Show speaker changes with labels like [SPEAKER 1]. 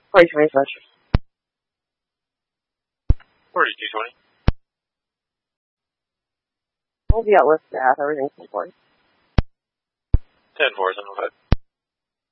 [SPEAKER 1] 4220 Fletcher.
[SPEAKER 2] 4220.
[SPEAKER 1] We'll be out with staff. Everything's reported.
[SPEAKER 2] 10-4, 705.